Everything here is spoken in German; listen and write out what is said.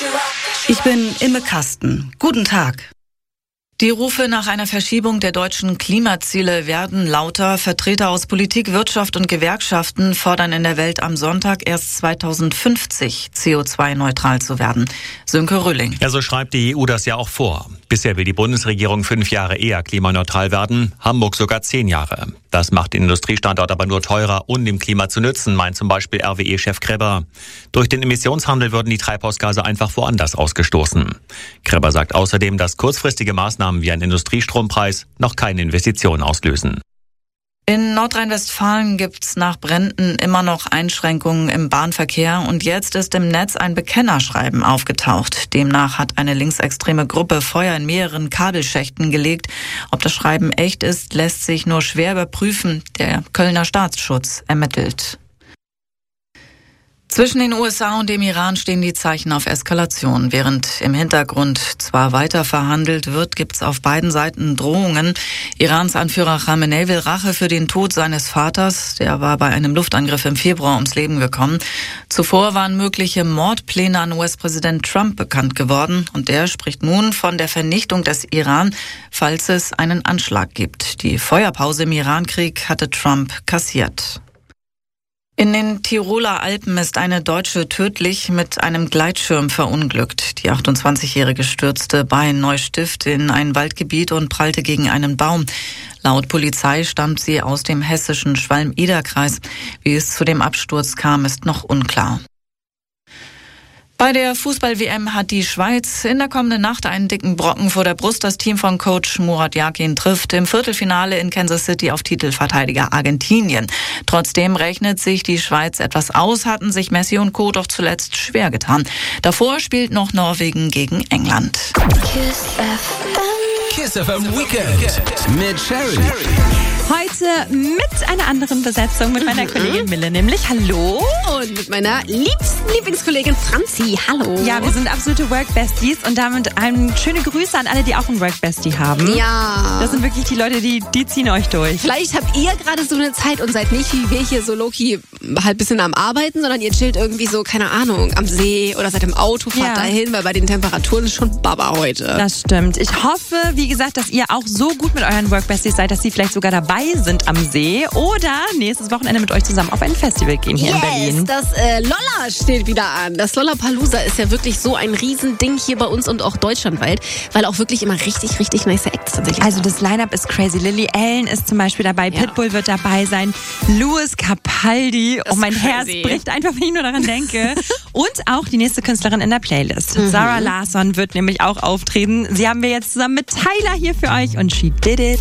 Ich bin Imme Kasten. Guten Tag. Die Rufe nach einer Verschiebung der deutschen Klimaziele werden lauter. Vertreter aus Politik, Wirtschaft und Gewerkschaften fordern in der Welt am Sonntag erst 2050 CO2-neutral zu werden. Sönke Rülling. Ja, so schreibt die EU das ja auch vor. Bisher will die Bundesregierung 5 Jahre eher klimaneutral werden, Hamburg sogar 10 Jahre. Das macht den Industriestandort aber nur teurer und dem Klima zu nützen, meint zum Beispiel RWE-Chef Kreber. Durch den Emissionshandel würden die Treibhausgase einfach woanders ausgestoßen. Kreber sagt außerdem, dass kurzfristige Maßnahmen wie ein Industriestrompreis noch keine Investitionen auslösen. In Nordrhein-Westfalen gibt's nach Bränden immer noch Einschränkungen im Bahnverkehr und jetzt ist im Netz ein Bekennerschreiben aufgetaucht. Demnach hat eine linksextreme Gruppe Feuer in mehreren Kabelschächten gelegt. Ob das Schreiben echt ist, lässt sich nur schwer überprüfen. Der Kölner Staatsschutz ermittelt. Zwischen den USA und dem Iran stehen die Zeichen auf Eskalation. Während im Hintergrund zwar weiter verhandelt wird, gibt's auf beiden Seiten Drohungen. Irans Anführer Khamenei will Rache für den Tod seines Vaters. Der war bei einem Luftangriff im Februar ums Leben gekommen. Zuvor waren mögliche Mordpläne an US-Präsident Trump bekannt geworden. Und der spricht nun von der Vernichtung des Iran, falls es einen Anschlag gibt. Die Feuerpause im Irankrieg hatte Trump kassiert. In den Tiroler Alpen ist eine Deutsche tödlich mit einem Gleitschirm verunglückt. Die 28-Jährige stürzte bei Neustift in ein Waldgebiet und prallte gegen einen Baum. Laut Polizei stammt sie aus dem hessischen Schwalm-Eder-Kreis. Wie es zu dem Absturz kam, ist noch unklar. Bei der Fußball-WM hat die Schweiz in der kommenden Nacht einen dicken Brocken vor der Brust. Das Team von Coach Murat Yakin trifft im Viertelfinale in Kansas City auf Titelverteidiger Argentinien. Trotzdem rechnet sich die Schweiz etwas aus, hatten sich Messi und Co. doch zuletzt schwer getan. Davor spielt noch Norwegen gegen England. Kiss FM Weekend mit Sherry. Heute mit einer anderen Besetzung, mit meiner Kollegin Mille, nämlich hallo. Und mit meiner Lieblingskollegin Franzi, hallo. Ja, wir sind absolute Work-Besties und damit schöne Grüße an alle, die auch einen Work-Bestie haben. Ja. Das sind wirklich die Leute, die ziehen euch durch. Vielleicht habt ihr gerade so eine Zeit und seid nicht wie wir hier so low-key halt ein bisschen am Arbeiten, sondern ihr chillt irgendwie so, keine Ahnung, am See oder seid im Auto, fahrt dahin, weil bei den Temperaturen ist schon Baba heute. Das stimmt. Ich hoffe, wie gesagt, dass ihr auch so gut mit euren Work-Besties seid, dass sie vielleicht sogar dabei sind am See oder nächstes Wochenende mit euch zusammen auf ein Festival gehen hier in Berlin. Das Lolla steht wieder an. Das Lollapalooza ist ja wirklich so ein Riesending hier bei uns und auch deutschlandweit, weil auch wirklich immer richtig, richtig nice Acts tatsächlich. Also das Line-Up ist crazy. Lily Allen ist zum Beispiel dabei, Pitbull wird dabei sein, Louis Capaldi. Oh, mein Herz bricht einfach, wenn ich nur daran denke. Und auch die nächste Künstlerin in der Playlist. Zara Larsson wird nämlich auch auftreten. Sie haben wir jetzt zusammen mit Tyler hier für euch und She Did It.